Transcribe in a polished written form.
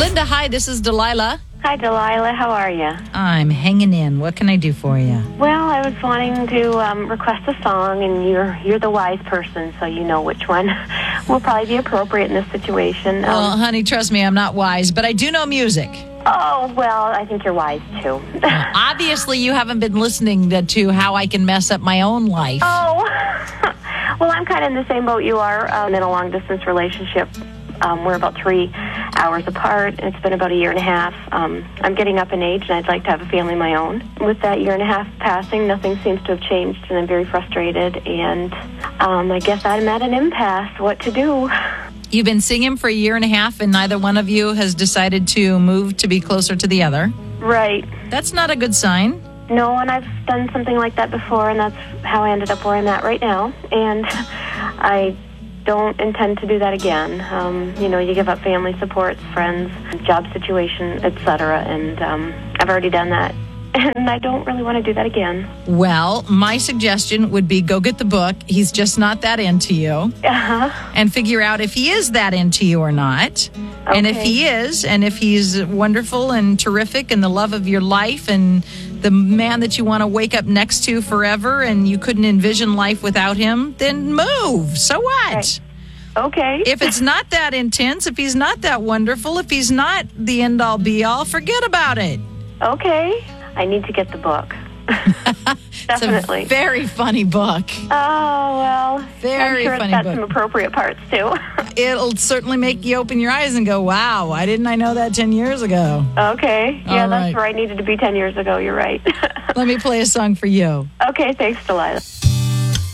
Linda, hi, this is Delilah. Hi, Delilah. How are you? I'm hanging in. What can I do for you? Well, I was wanting to request a song, and you're the wise person, so you know which one will probably be appropriate in this situation. Well, honey, trust me, I'm not wise, but I do know music. Oh, well, I think you're wise, too. Obviously, you haven't been listening to how I can mess up my own life. Oh, well, I'm kind of in the same boat you are. I'm in a long-distance relationship. We're about 3 hours apart. It's been about a year and a half. I'm getting up in age, and I'd like to have a family of my own. With that year and a half passing, nothing seems to have changed, and I'm very frustrated. And I guess I'm at an impasse. What to do? You've been seeing him for a year and a half, and neither one of you has decided to move to be closer to the other. Right. That's not a good sign. No, and I've done something like that before, and that's how I ended up where I'm at right now. And I don't intend to do that again. You give up family supports, friends, job situation, etc., and I've already done that. And I don't really want to do that again. Well, my suggestion would be go get the book. He's just not that into you. Uh-huh. And figure out if he is that into you or not. Okay. And if he is, and if he's wonderful and terrific and the love of your life and the man that you want to wake up next to forever and you couldn't envision life without him, then move. So what? Okay. If it's not that intense, if he's not that wonderful, if he's not the end-all be-all, forget about it. Okay. I need to get the book. Definitely. It's a very funny book. Oh, well. Very I'm sure funny it's got book. some appropriate parts, too. It'll certainly make you open your eyes and go, wow, why didn't I know that 10 years ago? Okay. Yeah, All that's right. where I needed to be 10 years ago. You're right. Let me play a song for you. Okay, thanks, Delilah.